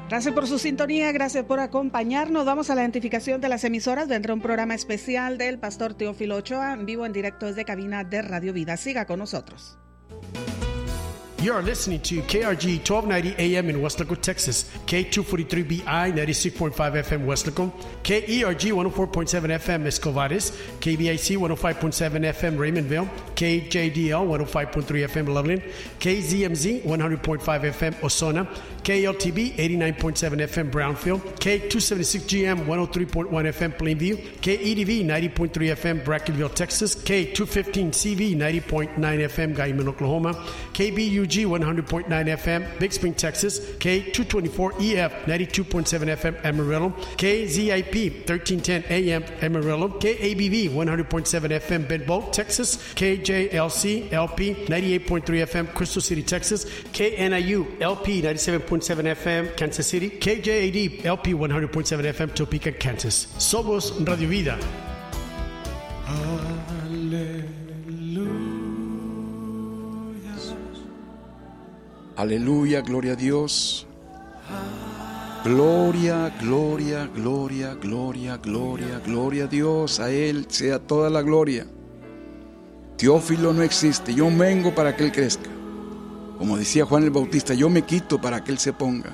Gracias por su sintonía, gracias por acompañarnos. Vamos a la identificación de las emisoras. Vendrá un programa especial del pastor Teófilo Ochoa, en vivo, en directo desde cabina de Radio Vida. Siga con nosotros. You are listening to KRG 1290 AM in Weslaco, Texas, K243BI 96.5 FM Weslaco, KERG 104.7 FM Escovares, KBIC 105.7 FM Raymondville, KJDL 105.3 FM Loveland, KZMZ 100.5 FM Osona, KLTB 89.7 FM Brownfield, K276GM 103.1 FM Plainview, KEDV 90.3 FM Brackenville, Texas, K215CV 90.9 FM Guyman, Oklahoma, KBUG 100.9 FM Big Spring, Texas, K224EF 92.7 FM Amarillo, KZIP 1310 AM Amarillo, KABV 100.7 FM Bentbow, Texas, KJLC LP 98.3 FM Crystal City, Texas, KNIU LP 97.7 FM Kansas City, KJAD LP 100.7 FM Topeka, Kansas. Somos Radio Vida. Aleluya, gloria a Dios. Gloria, gloria, gloria, gloria, gloria, gloria a Dios. A Él sea toda la gloria. Teófilo no existe, yo vengo para que Él crezca. Como decía Juan el Bautista, yo me quito para que Él se ponga.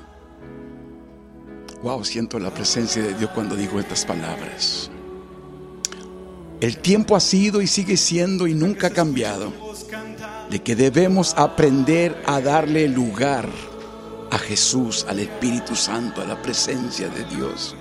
Wow, siento la presencia de Dios cuando digo estas palabras. El tiempo ha sido y sigue siendo y nunca ha cambiado, de que debemos aprender a darle lugar a Jesús, al Espíritu Santo, a la presencia de Dios.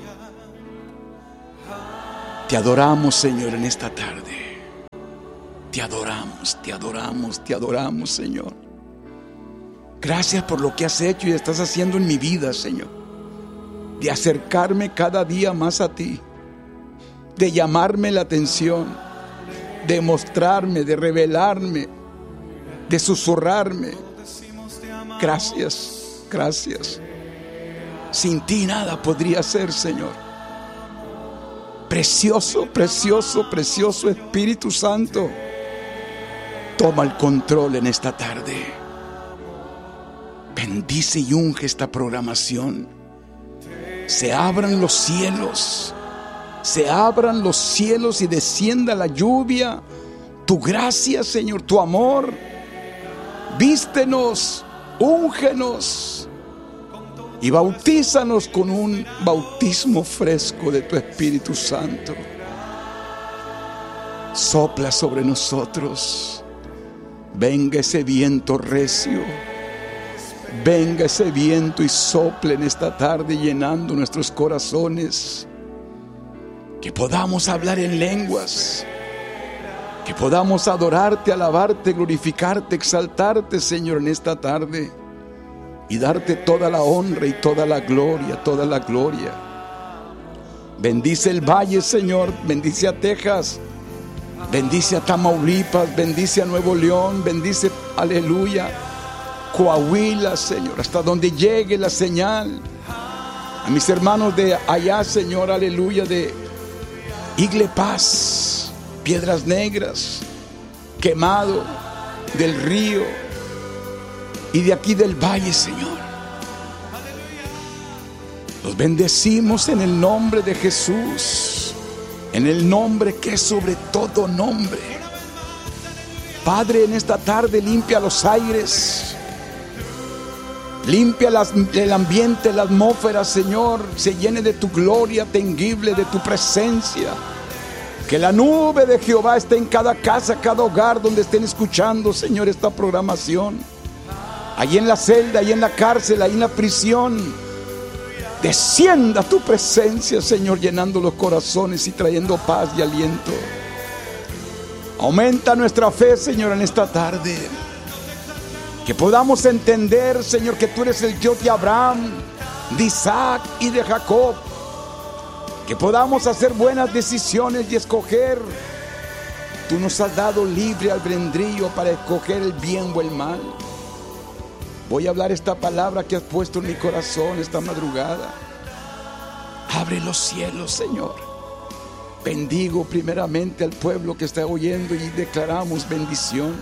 Te adoramos, Señor, en esta tarde. Te adoramos, te adoramos, te adoramos, Señor. Gracias por lo que has hecho y estás haciendo en mi vida, Señor. De acercarme cada día más a ti, de llamarme la atención, de mostrarme, de revelarme, de susurrarme. Gracias, gracias. Sin ti nada podría ser, Señor. Precioso, precioso, precioso Espíritu Santo, toma el control en esta tarde. Bendice y unge esta programación. Se abran los cielos, se abran los cielos y descienda la lluvia. Tu gracia, Señor, tu amor. Vístenos, úngenos y bautízanos con un bautismo fresco de tu Espíritu Santo. Sopla sobre nosotros. Venga ese viento recio. Venga ese viento y sople en esta tarde, llenando nuestros corazones. Que podamos hablar en lenguas. Que podamos adorarte, alabarte, glorificarte, exaltarte, Señor, en esta tarde. Y darte toda la honra y toda la gloria, toda la gloria. Bendice el valle, Señor. Bendice a Texas. Bendice a Tamaulipas. Bendice a Nuevo León. Bendice, aleluya, Coahuila, Señor, hasta donde llegue la señal. A mis hermanos de allá, Señor, aleluya, de Igle Paz, Piedras Negras, Quemado, del Río y de aquí del valle, Señor. Los bendecimos en el nombre de Jesús, en el nombre que es sobre todo nombre. Padre, en esta tarde limpia los aires, limpia el ambiente, la atmósfera, Señor. Se llene de tu gloria tangible, de tu presencia. Que la nube de Jehová esté en cada casa, cada hogar donde estén escuchando, Señor, esta programación. Allí en la celda, allí en la cárcel, allí en la prisión. Descienda tu presencia, Señor, llenando los corazones y trayendo paz y aliento. Aumenta nuestra fe, Señor, en esta tarde. Que podamos entender, Señor, que tú eres el Dios de Abraham, de Isaac y de Jacob. Que podamos hacer buenas decisiones y escoger. Tú nos has dado libre albedrío para escoger el bien o el mal. Voy a hablar esta palabra que has puesto en mi corazón esta madrugada. Abre los cielos, Señor. Bendigo primeramente al pueblo que está oyendo y declaramos bendición.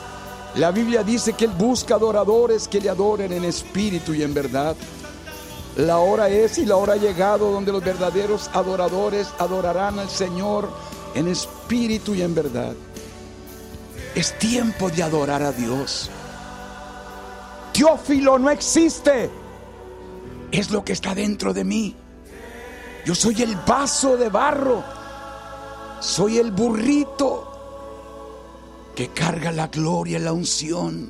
La Biblia dice que Él busca adoradores que le adoren en espíritu y en verdad. La hora es y la hora ha llegado donde los verdaderos adoradores adorarán al Señor en espíritu y en verdad. Es tiempo de adorar a Dios. Teófilo no existe, es lo que está dentro de mí. Yo soy el vaso de barro, soy el burrito que carga la gloria y la unción.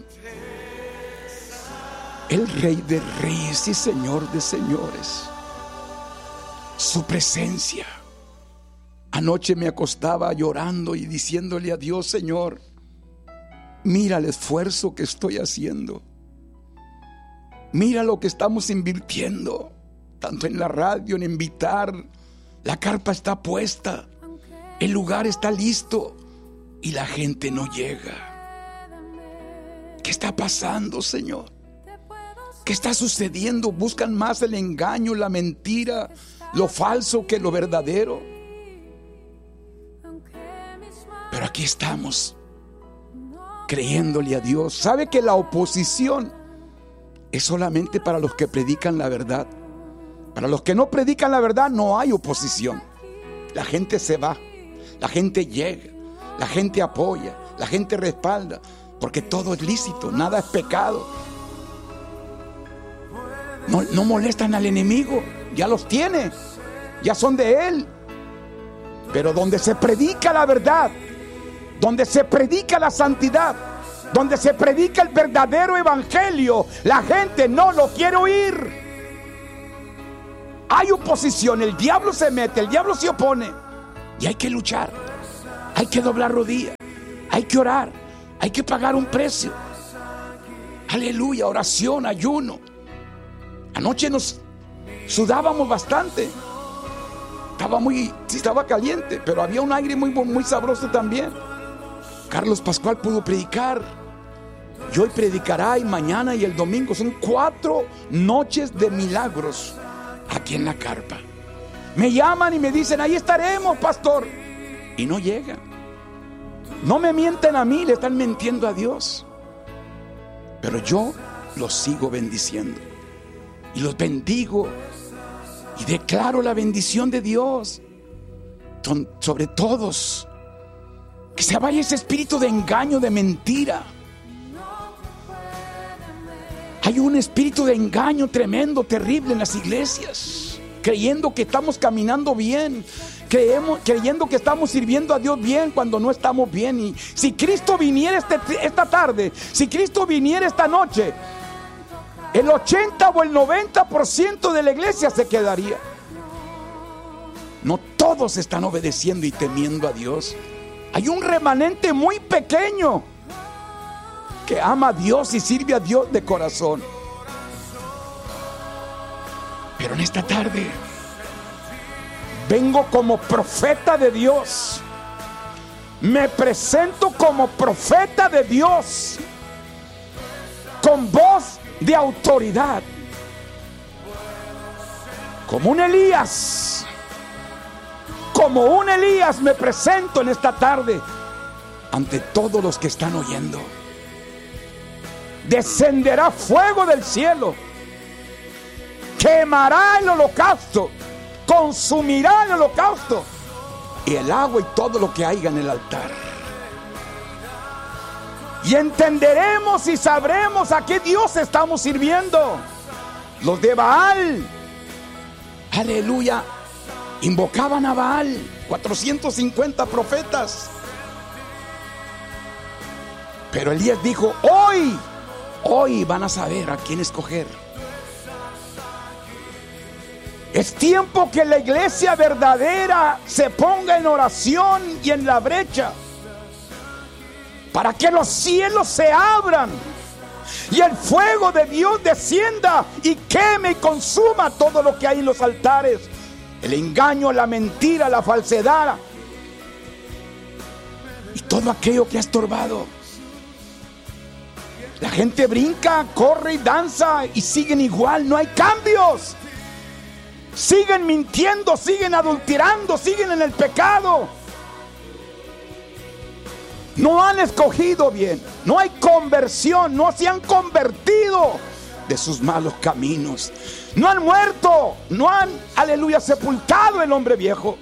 El Rey de Reyes y Señor de Señores. Su presencia. Anoche me acostaba llorando y diciéndole a Dios: Señor, mira el esfuerzo que estoy haciendo. Mira lo que estamos invirtiendo, tanto en la radio, en invitar. La carpa está puesta, el lugar está listo y la gente no llega. ¿Qué está pasando, Señor? ¿Qué está sucediendo? Buscan más el engaño, la mentira, lo falso que lo verdadero. Pero aquí estamos, creyéndole a Dios. ¿Sabe que la oposición es solamente para los que predican la verdad? Para los que no predican la verdad no hay oposición. La gente se va, la gente llega, la gente apoya, la gente respalda, porque todo es lícito, nada es pecado. No molestan al enemigo, ya los tiene, ya son de él. Pero donde se predica la verdad, donde se predica la santidad, donde se predica el verdadero evangelio, la gente no lo quiere oír. Hay oposición, el diablo se mete, el diablo se opone, y hay que luchar, hay que doblar rodillas, hay que orar, hay que pagar un precio. Aleluya, oración, ayuno. Anoche nos sudábamos bastante. Estaba caliente, pero había un aire muy sabroso también. Carlos Pascual pudo predicar, y hoy predicará, y mañana y el domingo. Son 4 noches de milagros aquí en la carpa. Me llaman y me dicen: ahí estaremos, pastor, y no llegan. No me mienten a mí, le están mintiendo a Dios. Pero yo los sigo bendiciendo y los bendigo y declaro la bendición de Dios sobre todos. Que se vaya ese espíritu de engaño, de mentira. Hay un espíritu de engaño tremendo, terrible en las iglesias, creyendo que estamos caminando bien, creyendo que estamos sirviendo a Dios bien cuando no estamos bien. Y si Cristo viniera esta tarde, si Cristo viniera esta noche, el 80 o el 90% de la iglesia se quedaría. No todos están obedeciendo y temiendo a Dios. Hay un remanente muy pequeño que ama a Dios y sirve a Dios de corazón. Pero en esta tarde vengo como profeta de Dios. Me presento como profeta de Dios, con voz de autoridad, como un Elías. Como un Elías me presento en esta tarde ante todos los que están oyendo. Descenderá fuego del cielo, quemará el holocausto, consumirá el holocausto y el agua y todo lo que haya en el altar. Y entenderemos y sabremos a qué Dios estamos sirviendo. Los de Baal, aleluya, invocaban a Baal, 450 profetas. Pero Elías dijo: hoy van a saber a quién escoger. Es tiempo que la iglesia verdadera se ponga en oración y en la brecha, para que los cielos se abran y el fuego de Dios descienda y queme y consuma todo lo que hay en los altares. El engaño, la mentira, la falsedad y todo aquello que ha estorbado. La gente brinca, corre y danza y siguen igual, no hay cambios. Siguen mintiendo, siguen adulterando, siguen en el pecado. No han escogido bien, no hay conversión, no se han convertido. de sus malos caminos. No han muerto, no han, aleluya, sepultado el hombre viejo.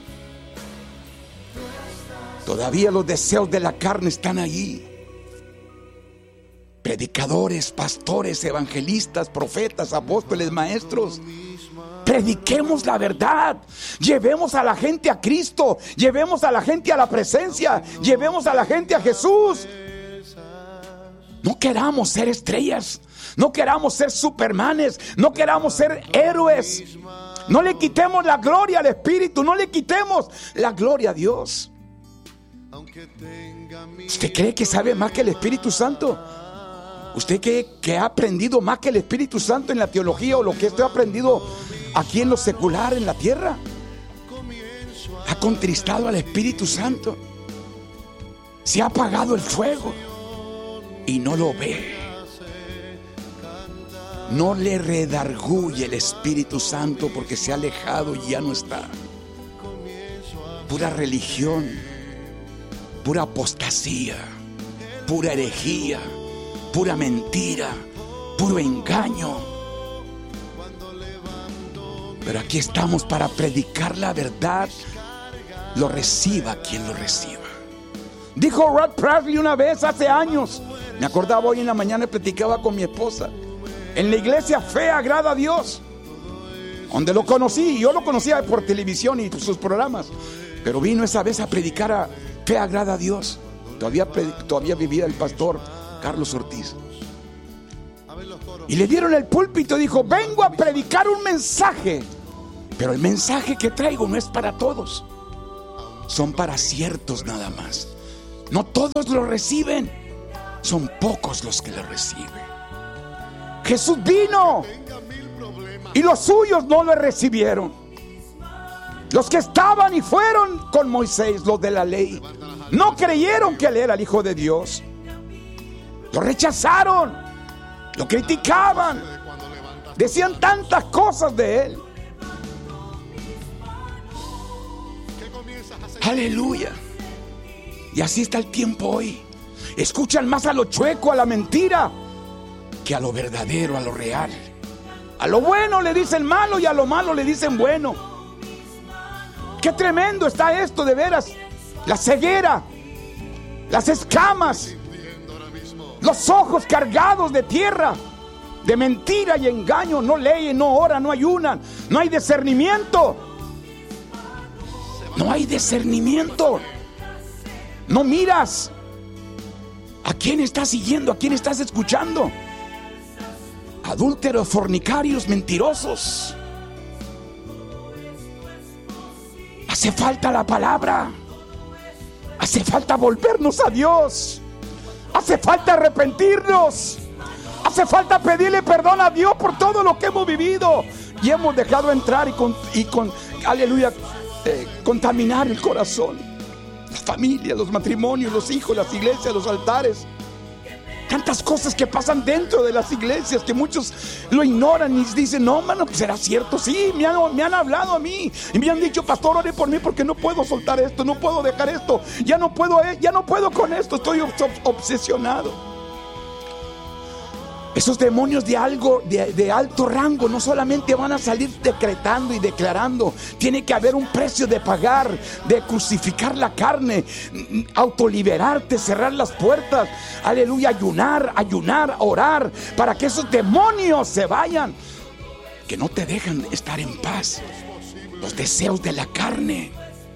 Todavía los deseos de la carne están allí. Predicadores, pastores, evangelistas, profetas, apóstoles, maestros, prediquemos la verdad. Llevemos a la gente a Cristo. Llevemos a la gente a la presencia. Llevemos a la gente a Jesús. No queramos ser estrellas. No queramos ser supermanes. No queramos ser héroes. No le quitemos la gloria al Espíritu. No le quitemos la gloria a Dios. ¿Usted cree que sabe más que el Espíritu Santo? ¿Usted que ha aprendido más que el Espíritu Santo en la teología o lo que usted ha aprendido aquí en lo secular, en la tierra? ¿Ha contristado al Espíritu Santo? Se ha apagado el fuego y no lo ve. No le redarguye el Espíritu Santo porque se ha alejado y ya no está. Pura religión, pura apostasía, pura herejía, pura mentira, puro engaño. Pero aquí estamos para predicar la verdad. Lo reciba quien lo reciba. Dijo Rod Presley una vez hace años. Me acordaba hoy en la mañana y platicaba con mi esposa. En la iglesia Fe Agrada a Dios, donde lo conocí. Yo lo conocía por televisión y sus programas, pero vino esa vez a predicar a Fe Agrada a Dios. Todavía vivía el pastor Carlos Ortiz. Y le dieron el púlpito y dijo: vengo a predicar un mensaje, pero el mensaje que traigo no es para todos. Son para ciertos nada más. No todos lo reciben. Son pocos los que lo reciben. Jesús vino y los suyos no lo recibieron. Los que estaban y fueron con Moisés, los de la ley, no creyeron que él era el Hijo de Dios. Lo rechazaron, lo criticaban, decían tantas cosas de él. Aleluya. Y así está el tiempo hoy. Escuchan más a lo chueco, a la mentira, que a lo verdadero, a lo real. A lo bueno le dicen malo y a lo malo le dicen bueno. Qué tremendo está esto, de veras. La ceguera, las escamas, los ojos cargados de tierra, de mentira y engaño. No leen, no oran, no ayunan. No hay discernimiento. No hay discernimiento. No miras a quién estás siguiendo, a quién estás escuchando. Adúlteros, fornicarios, mentirosos. Hace falta la palabra. Hace falta volvernos a Dios. Hace falta arrepentirnos. Hace falta pedirle perdón a Dios por todo lo que hemos vivido y hemos dejado entrar y con aleluya, contaminar el corazón. Las familias, los matrimonios, los hijos, las iglesias, los altares. Tantas cosas que pasan dentro de las iglesias que muchos lo ignoran y dicen: no, mano, pues será cierto. Sí, me han hablado a mí y me han dicho: pastor, ore por mí porque no puedo soltar esto, no puedo dejar esto, ya no puedo con esto, estoy obsesionado. Esos demonios de alto rango no solamente van a salir decretando y declarando. Tiene que haber un precio de pagar, de crucificar la carne, autoliberarte, cerrar las puertas, aleluya, ayunar, orar, para que esos demonios se vayan, que no te dejan estar en paz. Los deseos de la carne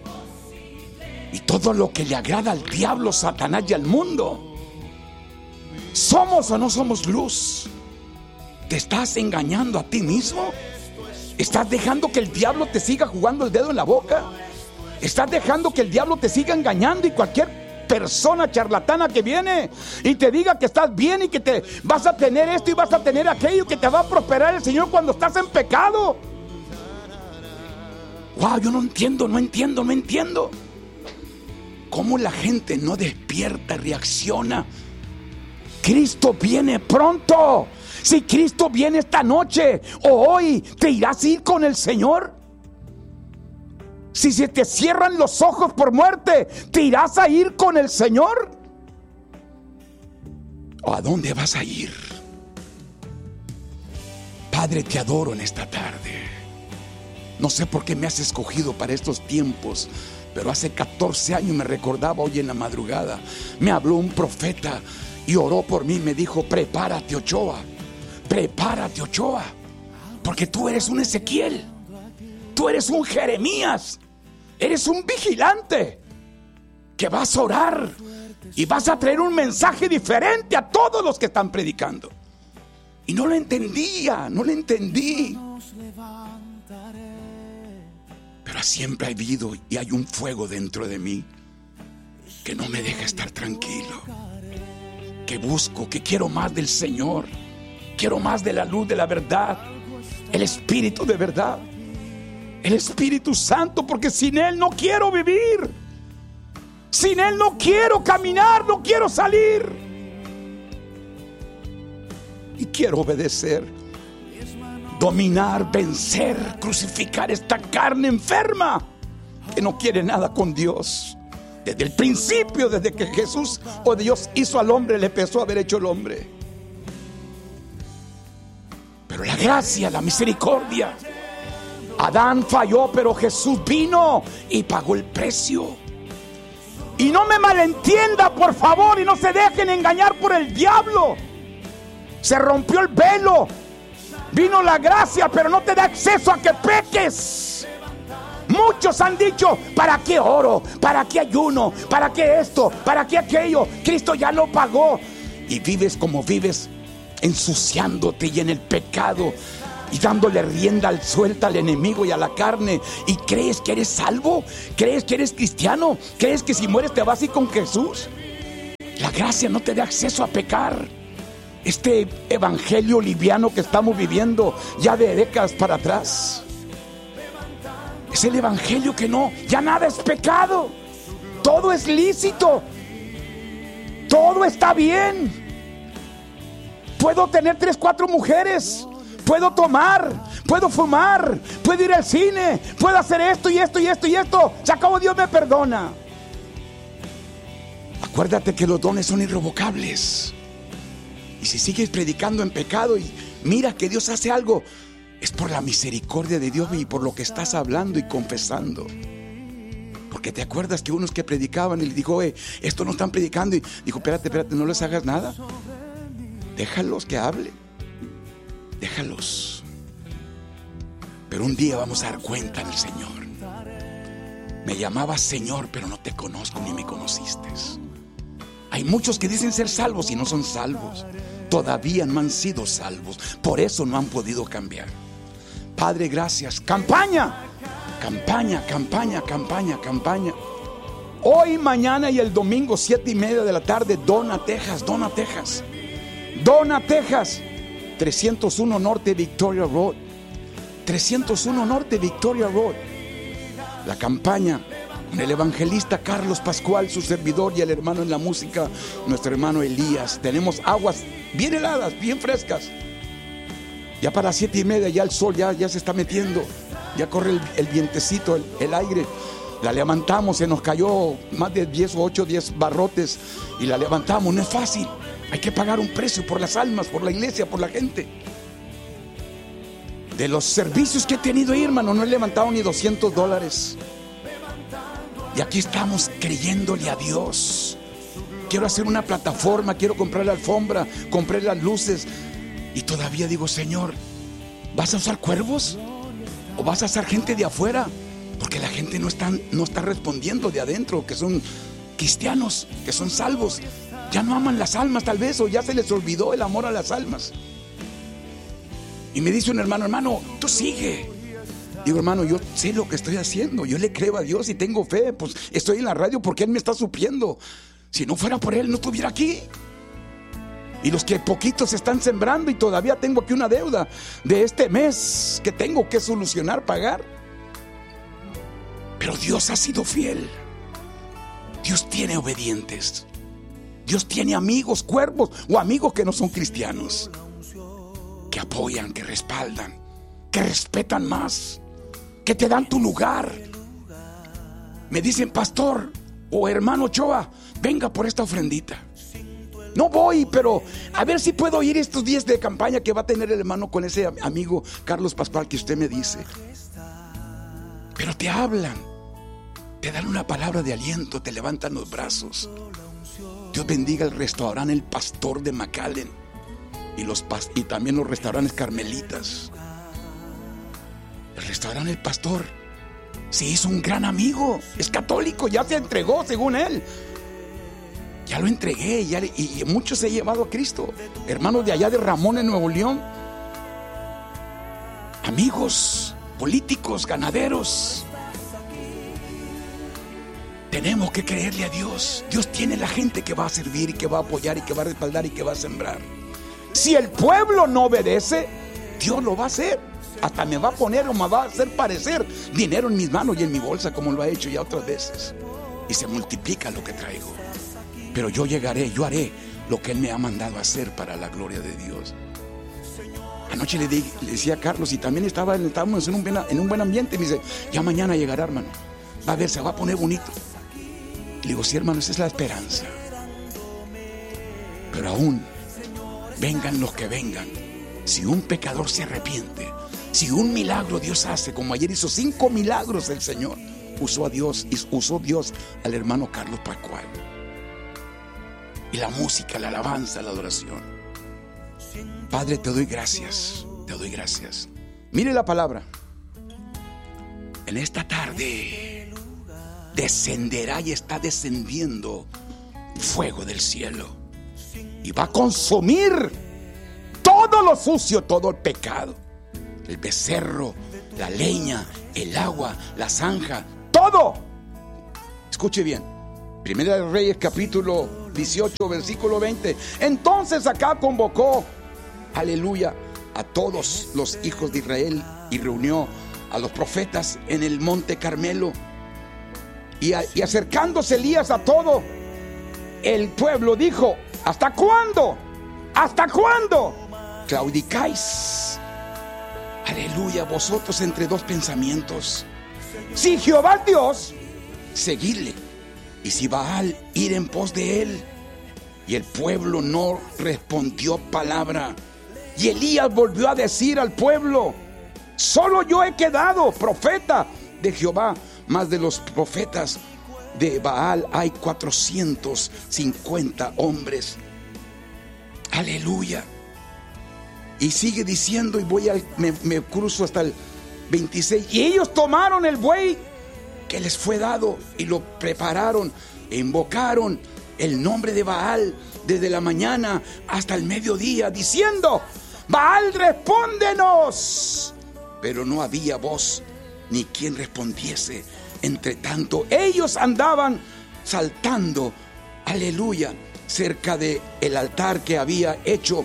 y todo lo que le agrada al diablo, Satanás y al mundo. ¿Somos o no somos luz? ¿Te estás engañando a ti mismo? ¿Estás dejando que el diablo te siga jugando el dedo en la boca? ¿Estás dejando que el diablo te siga engañando y cualquier persona charlatana que viene y te diga que estás bien y que te vas a tener esto y vas a tener aquello, que te va a prosperar el Señor cuando estás en pecado? Wow, yo no entiendo. ¿Cómo la gente no despierta, reacciona? Cristo viene pronto. Si Cristo viene esta noche o hoy, ¿te irás a ir con el Señor? Si se te cierran los ojos por muerte, ¿te irás a ir con el Señor? ¿O a dónde vas a ir? Padre, te adoro en esta tarde. No sé por qué me has escogido para estos tiempos, pero hace 14 años me recordaba hoy en la madrugada. Me habló un profeta y oró por mí. Me dijo: prepárate, Ochoa. Prepárate, Ochoa. Porque tú eres un Ezequiel. Tú eres un Jeremías. Eres un vigilante que vas a orar y vas a traer un mensaje diferente a todos los que están predicando. Y no lo entendía, no lo entendí. Pero siempre ha habido y hay un fuego dentro de mí que no me deja estar tranquilo. Que busco, que quiero más del Señor. Quiero más de la luz de la verdad. El Espíritu de verdad. El Espíritu Santo, porque sin Él no quiero vivir. Sin Él no quiero caminar, no quiero salir. Y quiero obedecer, dominar, vencer, crucificar esta carne enferma que no quiere nada con Dios. Desde el principio, desde que Jesús o Dios hizo al hombre, le empezó a haber hecho el hombre. Pero la gracia, la misericordia. Adán falló, pero Jesús vino y pagó el precio. Y no me malentienda, por favor, y no se dejen engañar por el diablo. Se rompió el velo. Vino la gracia, pero no te da acceso a que peques. Muchos han dicho: ¿para qué oro? ¿Para qué ayuno? ¿Para qué esto? ¿Para qué aquello? Cristo ya lo pagó. Y vives como vives, ensuciándote y en el pecado, y dándole rienda suelta al enemigo y a la carne. ¿Y crees que eres salvo? ¿Crees que eres cristiano? ¿Crees que si mueres te vas a ir con Jesús? La gracia no te da acceso a pecar. Este evangelio liviano que estamos viviendo ya de décadas para atrás es el evangelio que no, ya nada es pecado. Todo es lícito. Todo está bien. Puedo tener 3, 4 mujeres. Puedo tomar, puedo fumar, puedo ir al cine, puedo hacer esto y esto y esto y esto. Se acabó, Dios me perdona. Acuérdate que los dones son irrevocables. Y si sigues predicando en pecado y mira que Dios hace algo, es por la misericordia de Dios y por lo que estás hablando y confesando. Porque te acuerdas que unos que predicaban y le dijo: esto no están predicando. Y dijo: espérate, no les hagas nada. Déjalos que hablen. Déjalos. Pero un día vamos a dar cuenta del Señor. Me llamabas Señor, pero no te conozco ni me conociste. Hay muchos que dicen ser salvos y no son salvos. Todavía no han sido salvos. Por eso no han podido cambiar. Padre, gracias. Campaña. Hoy, mañana y el domingo 7:30 de la tarde, Donna, Texas. 301 Norte Victoria Road. 301 Norte Victoria Road. La campaña con el evangelista Carlos Pascual, su servidor, y el hermano en la música, nuestro hermano Elías. Tenemos aguas bien heladas, bien frescas. Ya para 7:30 ya el sol ya se está metiendo. Ya corre el vientecito, el aire. La levantamos, se nos cayó más de 10 o 8, 10 barrotes y la levantamos. No es fácil. Hay que pagar un precio por las almas, por la iglesia, por la gente. De los servicios que he tenido ahí, hermano, no he levantado ni $200. Y aquí estamos creyéndole a Dios. Quiero hacer una plataforma, quiero comprar la alfombra, compré las luces. Y todavía digo: Señor, ¿vas a usar cuervos? ¿O vas a usar gente de afuera? Porque la gente no está respondiendo de adentro, que son cristianos, que son salvos. Ya no aman las almas tal vez, o ya se les olvidó el amor a las almas. Y me dice un hermano, tú sigue. Digo: hermano, yo sé lo que estoy haciendo. Yo le creo a Dios y tengo fe. Pues estoy en la radio porque Él me está supliendo. Si no fuera por Él, no estuviera aquí. Y los que poquitos están sembrando, y todavía tengo aquí una deuda de este mes que tengo que solucionar, pagar. Pero Dios ha sido fiel. Dios tiene obedientes. Dios tiene amigos, cuervos o amigos que no son cristianos, que apoyan, que respaldan, que respetan más, que te dan tu lugar. Me dicen: pastor o hermano Ochoa, venga por esta ofrendita. No voy, pero a ver si puedo ir estos días de campaña que va a tener el hermano con ese amigo Carlos Pascual que usted me dice. Pero te hablan, te dan una palabra de aliento, te levantan los brazos. Dios bendiga el restaurante El Pastor de McAllen y también los restaurantes carmelitas. El restaurante El Pastor se hizo un gran amigo, es católico, ya se entregó según él. Ya lo entregué y muchos he llevado a Cristo. Hermanos de allá de Ramón en Nuevo León, amigos, políticos, ganaderos. Tenemos que creerle a Dios. Dios tiene la gente que va a servir y que va a apoyar y que va a respaldar y que va a sembrar. Si el pueblo no obedece, Dios lo va a hacer. Hasta me va a poner o me va a hacer parecer dinero en mis manos y en mi bolsa, como lo ha hecho ya otras veces. Y se multiplica lo que traigo. Pero yo haré lo que Él me ha mandado a hacer para la gloria de Dios. Anoche le decía a Carlos, y también estábamos en un buen ambiente. Me dice, ya mañana llegará, hermano. Va a ver, se va a poner bonito. Le digo, sí, hermano, esa es la esperanza. Pero aún, vengan los que vengan, si un pecador se arrepiente, si un milagro Dios hace, como ayer hizo 5 milagros el Señor, usó Dios al hermano Carlos Pascual. Y la música, la alabanza, la adoración. Padre, te doy gracias. Mire la palabra. En esta tarde descenderá y está descendiendo fuego del cielo y va a consumir todo lo sucio, todo el pecado, el becerro, la leña, el agua, la zanja, todo. Escuche bien, Primera de Reyes capítulo 18 versículo 20. Entonces Acab convocó, aleluya, a todos los hijos de Israel y reunió a los profetas en el monte Carmelo. Y acercándose Elías a todo el pueblo dijo, ¿hasta cuándo? ¿Hasta cuándo claudicáis? Aleluya, vosotros entre dos pensamientos. Si Jehová es Dios, seguidle, y si Baal, ir en pos de él. Y el pueblo no respondió palabra. Y Elías volvió a decir al pueblo, solo yo he quedado profeta de Jehová, mas de los profetas de Baal hay 450 hombres. Aleluya. Y sigue diciendo, y me cruzo hasta el 26. Y ellos tomaron el buey que les fue dado y lo prepararon e invocaron el nombre de Baal desde la mañana hasta el mediodía, diciendo, Baal, respóndenos. Pero no había voz ni quien respondiese. Entre tanto, ellos andaban saltando, aleluya, cerca de el altar que habían hecho.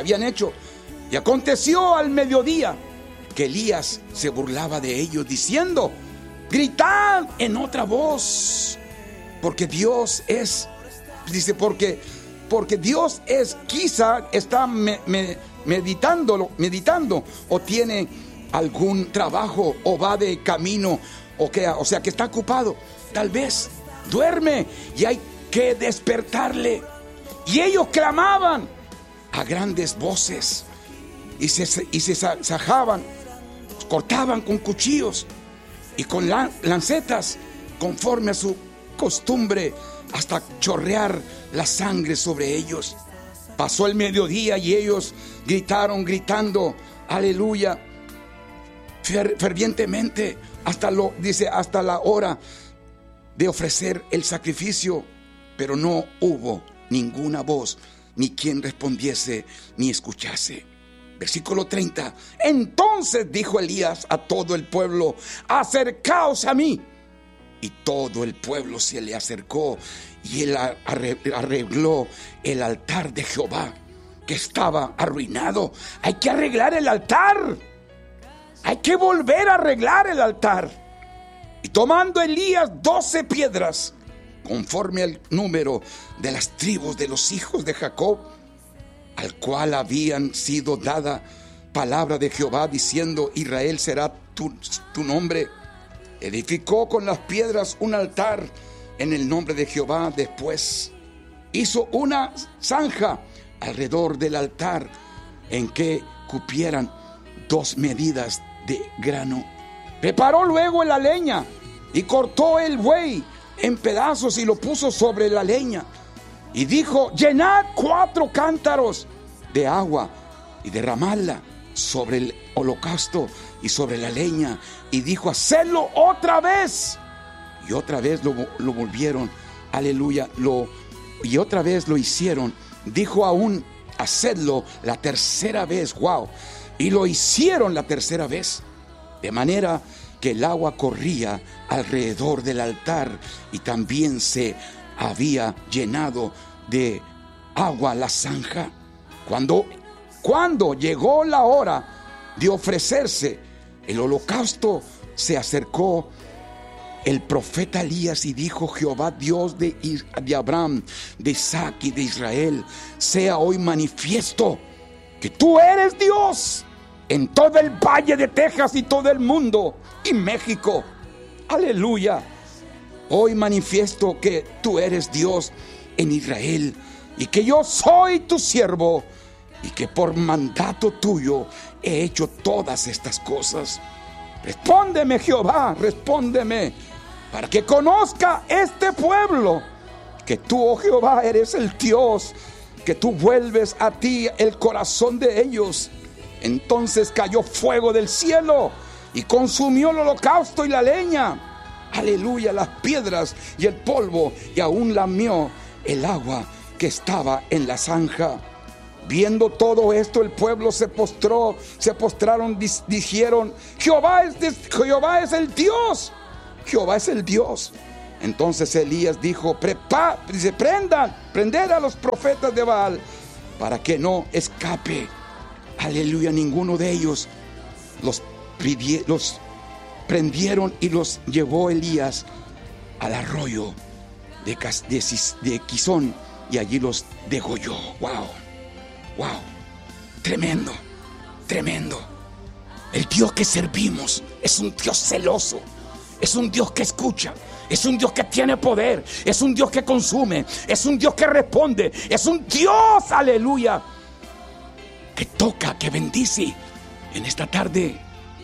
Y aconteció al mediodía que Elías se burlaba de ellos, diciendo, gritad en otra voz, porque Dios es, dice, porque Dios es, quizá está meditando, o tiene algún trabajo, o va de camino, o sea que está ocupado, tal vez duerme y hay que despertarle. Y ellos clamaban a grandes voces y se sajaban, cortaban con cuchillos y con lancetas, conforme a su costumbre, hasta chorrear la sangre sobre ellos. Pasó el mediodía y ellos gritando, aleluya, fervientemente, hasta la hora de ofrecer el sacrificio, pero no hubo ninguna voz, ni quien respondiese, ni escuchase. Versículo 30. Entonces dijo Elías a todo el pueblo, acercaos a mí. Y todo el pueblo se le acercó, y él arregló el altar de Jehová, que estaba arruinado. Hay que arreglar el altar. Hay que volver a arreglar el altar. Y tomando Elías 12 piedras, conforme al número de las tribus de los hijos de Jacob, al cual habían sido dada palabra de Jehová, diciendo, Israel será tu nombre, edificó con las piedras un altar en el nombre de Jehová. Después hizo una zanja alrededor del altar en que cupieran 2 medidas de grano. Preparó luego la leña y cortó el buey en pedazos y lo puso sobre la leña. Y dijo: llenad 4 cántaros de agua y derramadla sobre el holocausto y sobre la leña. Y dijo: hacedlo otra vez. Y otra vez lo volvieron. Aleluya. Y otra vez lo hicieron. Dijo aún: hacedlo la tercera vez. Wow. Y lo hicieron la tercera vez. De manera que el agua corría alrededor del altar y también se había llenado de agua la zanja. Cuando llegó la hora de ofrecerse el holocausto, se acercó el profeta Elías y dijo: Jehová Dios de Abraham, de Isaac y de Israel, sea hoy manifiesto que tú eres Dios en todo el valle de Texas y todo el mundo y México. Aleluya. Hoy manifiesto que tú eres Dios en Israel y que yo soy tu siervo y que por mandato tuyo he hecho todas estas cosas. Respóndeme, Jehová, respóndeme, para que conozca este pueblo que tú, oh Jehová, eres el Dios, que tú vuelves a ti el corazón de ellos. Entonces cayó fuego del cielo y consumió el holocausto y la leña. Aleluya, las piedras y el polvo, y aún lamió el agua que estaba en la zanja. Viendo todo esto, el pueblo se postraron, dijeron: Jehová es el Dios, Jehová es el Dios. Entonces Elías dijo: prended a los profetas de Baal para que no escape. Aleluya, ninguno de ellos. Los prendieron y los llevó Elías al arroyo de Quizón y allí los degolló. Wow, tremendo. El Dios que servimos es un Dios celoso, es un Dios que escucha, es un Dios que tiene poder, es un Dios que consume, es un Dios que responde, es un Dios, aleluya, que toca, que bendice. En esta tarde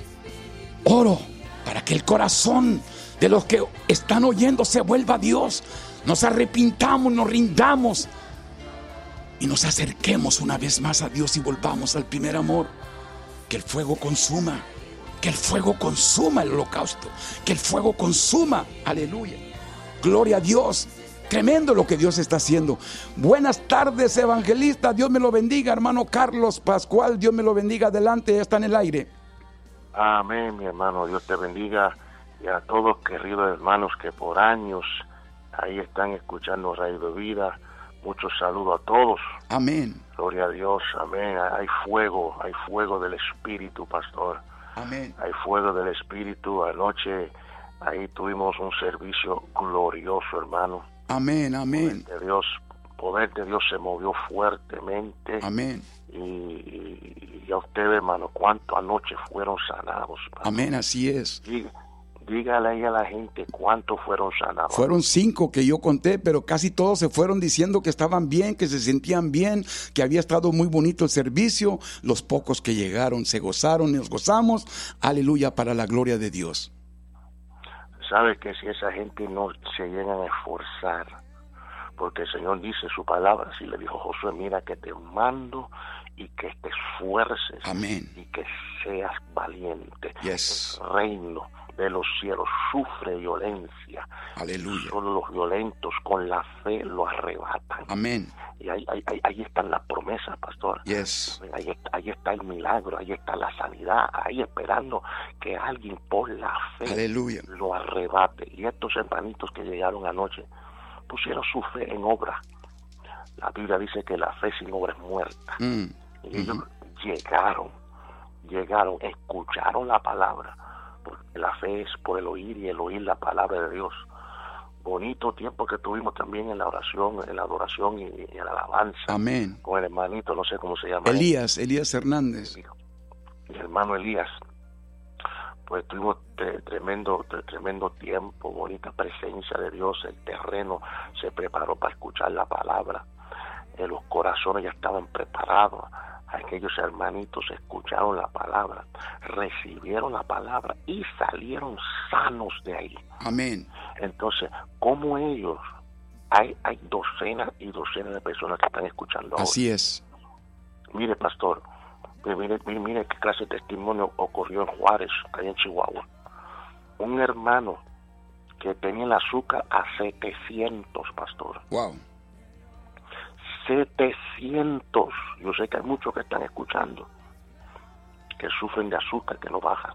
oro para que el corazón de los que están oyendo se vuelva a Dios. Nos arrepintamos, nos rindamos y nos acerquemos una vez más a Dios y volvamos al primer amor. Que el fuego consuma, que el fuego consuma el holocausto, que el fuego consuma, aleluya. Gloria a Dios. Tremendo lo que Dios está haciendo. Buenas tardes, evangelista. Dios me lo bendiga, hermano Carlos Pascual. Dios me lo bendiga. Adelante, ya está en el aire. Amén, mi hermano. Dios te bendiga. Y a todos, queridos hermanos, que por años ahí están escuchando Radio de Vida. Muchos saludos a todos. Amén. Gloria a Dios. Amén. Hay fuego del Espíritu, pastor. Amén. Hay fuego del Espíritu. Anoche ahí tuvimos un servicio glorioso, hermano. Amén, amén. Poder de Dios se movió fuertemente. Amén. Y a ustedes, hermano, cuánto anoche fueron sanados. Hermano. Amén, así es. Dígale ahí a la gente cuántos fueron sanados. Fueron 5 que yo conté, pero casi todos se fueron diciendo que estaban bien, que se sentían bien, que había estado muy bonito el servicio. Los pocos que llegaron se gozaron y nos gozamos. Aleluya, para la gloria de Dios. Sabe que si esa gente no se llegan a esforzar, porque el Señor dice su palabra, si le dijo Josué: mira que te mando y que te esfuerces. Amén. Y que seas valiente. Yes. El reino de los cielos sufre violencia. Aleluya. Solo los violentos con la fe lo arrebatan. Amén. Y ahí están las promesas, pastor. Yes. Ahí está el milagro, ahí está la sanidad, ahí esperando que alguien por la fe, aleluya, lo arrebate. Y estos hermanitos que llegaron anoche pusieron su fe en obra. La Biblia dice que la fe sin obra es muerta. Y ellos llegaron, escucharon la palabra, porque la fe es por el oír y el oír la palabra de Dios. Bonito tiempo que tuvimos también en la oración, en la adoración y en la alabanza. Amén. Con el hermanito, no sé cómo se llama. Elías Hernández. Mi hermano Elías. pues tuvimos tremendo tiempo, bonita presencia de Dios. El terreno se preparó para escuchar la palabra. Los corazones ya estaban preparados. Aquellos hermanitos escucharon la palabra, recibieron la palabra y salieron sanos de ahí. Amén. Entonces, como ellos, hay docenas y docenas de personas que están escuchando ahora. Así es. Mire, pastor, mire qué clase de testimonio ocurrió en Juárez, allá en Chihuahua. Un hermano que tenía el azúcar a 700, pastor. Wow. 700. Yo sé que hay muchos que están escuchando que sufren de azúcar que no bajan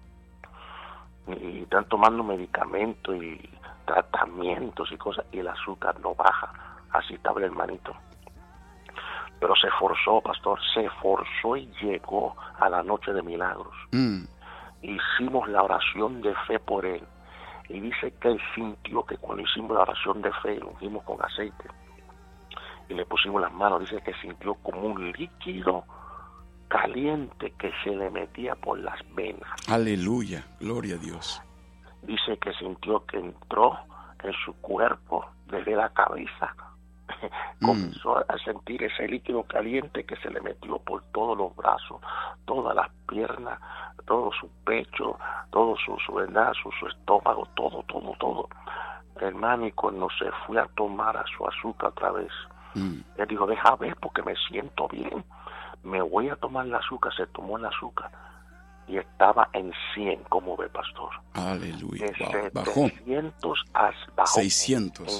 y están tomando medicamentos y tratamientos y cosas y el azúcar no baja. Así estaba el hermanito, pero se esforzó, pastor, se esforzó y llegó a la noche de milagros. Hicimos la oración de fe por él y dice que él sintió que cuando hicimos la oración de fe, lo ungimos con aceite y le pusimos las manos, dice que sintió como un líquido caliente que se le metía por las venas. Aleluya, gloria a Dios. Dice que sintió que entró en su cuerpo desde la cabeza. Comenzó a sentir ese líquido caliente que se le metió por todos los brazos, todas las piernas, todo su pecho, todo su estómago, todo. Hermano, y cuando se fue a tomar a su azúcar otra vez, él dijo, deja ver porque me siento bien, me voy a tomar el azúcar. Se tomó el azúcar y estaba en 100, como ve, pastor. Aleluya. De Bajó. 700 bajó 600. En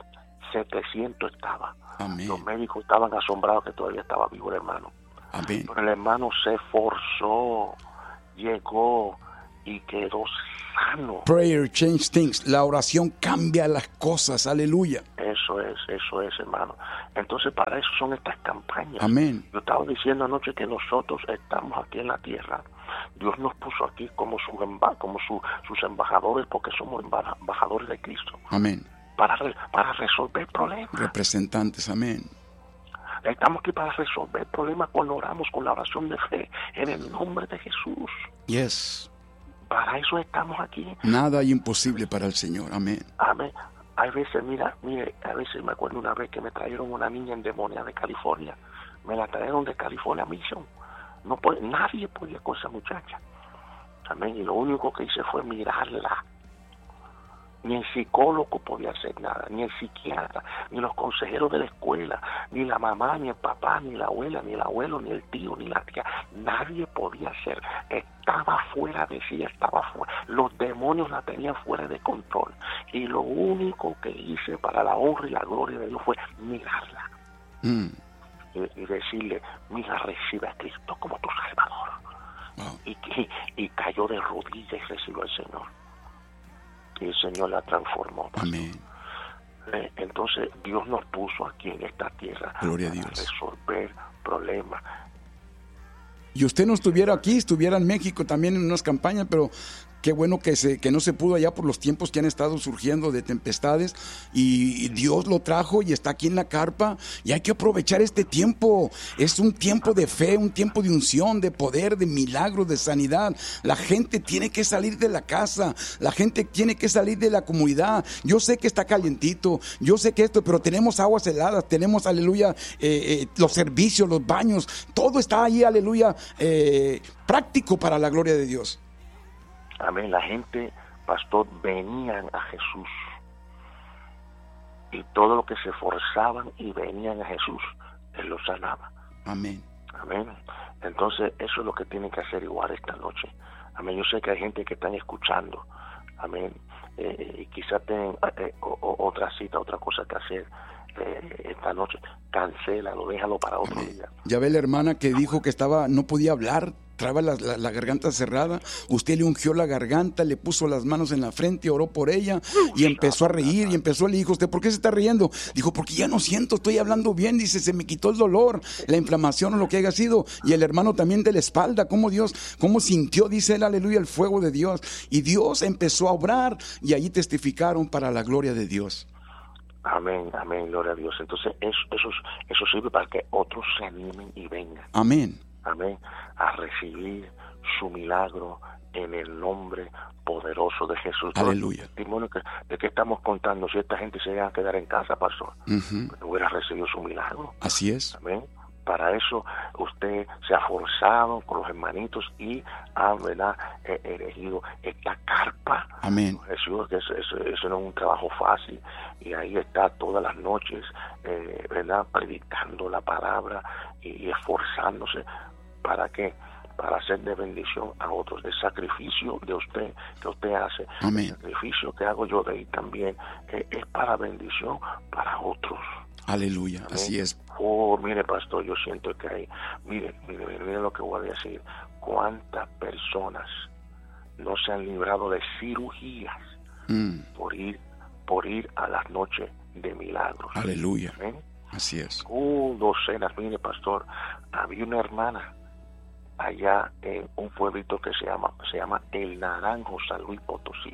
700 estaba. Amén. Los médicos estaban asombrados que todavía estaba vivo el hermano. Amén. Pero el hermano se esforzó, llegó y quedó sano. Prayer change things. La oración cambia las cosas. Aleluya. Eso es, hermano. Entonces, para eso son estas campañas. Amén. Yo estaba diciendo anoche que nosotros estamos aquí en la tierra. Dios nos puso aquí como sus embajadores, porque somos embajadores de Cristo. Amén. Para resolver problemas. Representantes, amén. Estamos aquí para resolver problemas cuando oramos con la oración de fe en el nombre de Jesús. Yes. Para eso estamos aquí. Nada hay imposible para el Señor, amén. Amén. Hay veces, mire, a veces me acuerdo una vez que me trajeron una niña endemoniada de California. Me la trajeron de California Mission. Nadie podía con esa muchacha. Amén. Y lo único que hice fue mirarla. Ni el psicólogo podía hacer nada, ni el psiquiatra, ni los consejeros de la escuela, ni la mamá, ni el papá, ni la abuela, ni el abuelo, ni el tío, ni la tía. Nadie podía hacer. Estaba fuera de sí, estaba fuera. Los demonios la tenían fuera de control. Y lo único que hice para la honra y la gloria de Dios fue mirarla. Y decirle, mira, recibe a Cristo como tu Salvador. Wow. Y cayó de rodillas y recibió al Señor. Y el Señor la transformó. Amén. Entonces Dios nos puso aquí en esta tierra Gloria a para Dios. resolver problemas. Y usted no estuviera aquí, estuviera en México también en unas campañas, pero qué bueno que no se pudo allá por los tiempos que han estado surgiendo de tempestades, y Dios lo trajo y está aquí en la carpa, y hay que aprovechar este tiempo. Es un tiempo de fe, un tiempo de unción, de poder, de milagros, de sanidad. La gente tiene que salir de la casa, la gente tiene que salir de la comunidad. Yo sé que está calientito, yo sé que esto, pero tenemos aguas heladas, tenemos, aleluya, los servicios, los baños, todo está ahí, aleluya, práctico para la gloria de Dios. Amén. La gente, pastor, venían a Jesús. Y todo lo que se esforzaban y venían a Jesús, Él los sanaba. Amén. Amén. Entonces, eso es lo que tienen que hacer igual esta noche. Amén. Yo sé que hay gente que están escuchando. Amén. Y quizás tengan otra cita, otra cosa que hacer esta noche. Cancélalo, déjalo para otro día. Ya ve la hermana que dijo que no podía hablar, traba la garganta cerrada. Usted le ungió la garganta, le puso las manos en la frente, oró por ella y empezó a reír. Y le dijo, ¿usted por qué se está riendo? Dijo, porque ya no siento, estoy hablando bien. Dice, se me quitó el dolor, la inflamación o lo que haya sido. Y el hermano también de la espalda, cómo sintió, dice él, aleluya, el fuego de Dios. Y Dios empezó a obrar y allí testificaron para la gloria de Dios. Amén, amén, gloria a Dios. Entonces eso sirve para que otros se animen y vengan. Amén. Amén, a recibir su milagro en el nombre poderoso de Jesús. Aleluya. Testimonio de qué estamos contando. Si esta gente se iba a quedar en casa, pastor, no hubiera recibido su milagro. Así es. Amén. Para eso usted se ha forzado con los hermanitos y ha, ¿verdad?, elegido esta carpa. Amén. Jesús, que eso no es un trabajo fácil, y ahí está todas las noches, ¿verdad?, predicando la palabra y esforzándose para que para hacer de bendición a otros. El sacrificio de usted que usted hace, amén, el sacrificio que hago yo de ahí también, es para bendición para otros. Aleluya. Amén. Así es. Oh, mire, pastor, yo siento que hay, mire lo que voy a decir. ¿Cuántas personas no se han librado de cirugías por ir a las noches de milagros? Aleluya. ¿Ven? Así es. Docenas. Mire, pastor, había una hermana allá en un pueblito que se llama El Naranjo, San Luis Potosí.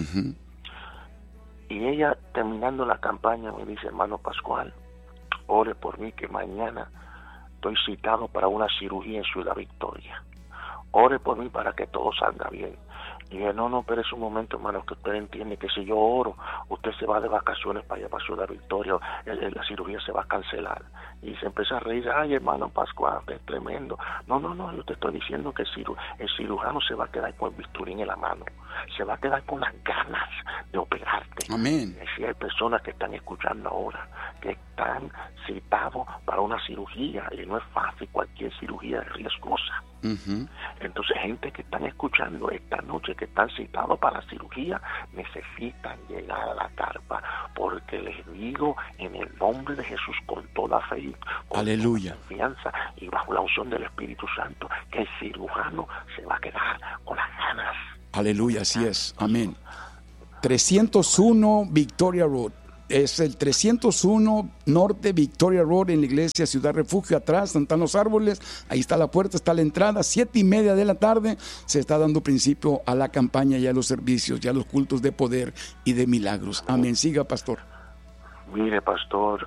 Y ella, terminando la campaña, me dice: hermano Pascual, ore por mí, que mañana estoy citado para una cirugía en Ciudad Victoria. Ore por mí para que todo salga bien. Y dije: no, pero es un momento, hermano, que usted entiende que si yo oro, usted se va de vacaciones para allá, para Ciudad Victoria, la cirugía se va a cancelar. Y se empezó a reír: ay, hermano Pascual, es tremendo. No, yo te estoy diciendo que el cirujano se va a quedar con el bisturí en la mano, se va a quedar con las ganas de operarte. Amén. Y si hay personas que están escuchando ahora, que están citados para una cirugía, y no es fácil, cualquier cirugía es riesgosa. Entonces, gente que están escuchando esta noche, que están citados para la cirugía, necesitan llegar a la carpa, porque les digo en el nombre de Jesús, con toda fe, con aleluya, toda confianza y bajo la unción del Espíritu Santo, que el cirujano se va a quedar con las ganas. Aleluya, así es. Amén. 301 Victoria Road. Es el 301 Norte Victoria Road, en la iglesia Ciudad Refugio. Atrás están los árboles, ahí está la puerta, está la entrada. 7:30 de la tarde se está dando principio a la campaña y a los servicios, y a los cultos de poder y de milagros. Amén. Siga, pastor. Mire, pastor,